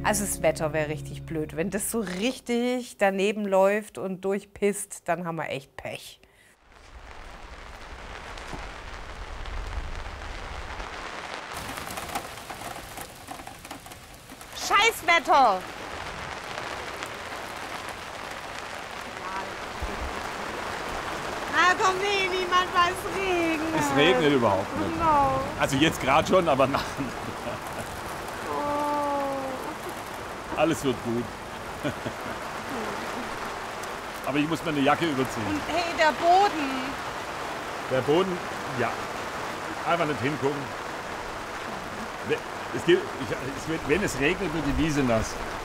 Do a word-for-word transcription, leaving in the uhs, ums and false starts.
Also das Wetter wäre richtig blöd. Wenn das so richtig daneben läuft und durchpisst, dann haben wir echt Pech. Scheißwetter! Ah, komm, nee, niemand weiß regnen. Es regnet überhaupt nicht. No. Also jetzt gerade schon, aber nach. Oh. Alles wird gut. Aber ich muss mir eine Jacke überziehen. Und hey, der Boden. Der Boden, ja. Einfach nicht hingucken. Es gibt, ich, es wird, wenn es regnet, wird die Wiese nass.